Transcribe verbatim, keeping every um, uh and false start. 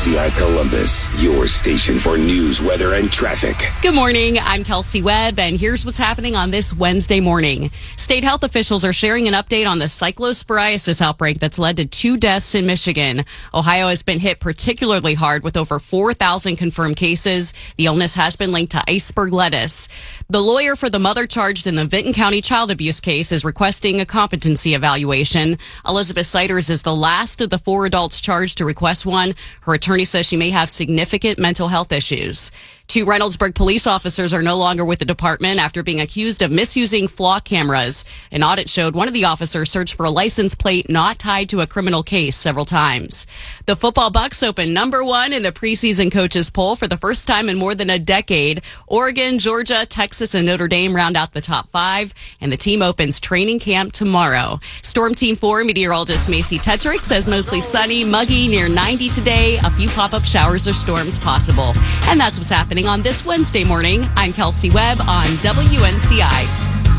C I Columbus, your station for news, weather, and traffic. Good morning. I'm Kelsey Webb, and here's what's happening on this Wednesday morning. State health officials are sharing an update on the cyclosporiasis outbreak that's led to two deaths in Michigan. Ohio has been hit particularly hard with over four thousand confirmed cases. The illness has been linked to iceberg lettuce. The lawyer for the mother charged in the Vinton County child abuse case is requesting a competency evaluation. Elizabeth Siders is the last of the four adults charged to request one. Her attorney says she may have significant mental health issues. Two Reynoldsburg police officers are no longer with the department after being accused of misusing flock cameras. An audit showed one of the officers searched for a license plate not tied to a criminal case several times. The football Bucks open number one in the preseason coaches poll for the first time in more than a decade. Oregon, Georgia, Texas, and Notre Dame round out the top five, and the team opens training camp tomorrow. Storm Team four meteorologist Macy Tetrick says mostly sunny, muggy, near ninety today. A few pop-up showers or storms possible. And that's what's happening on this Wednesday morning. I'm Kelsey Webb on W N C I.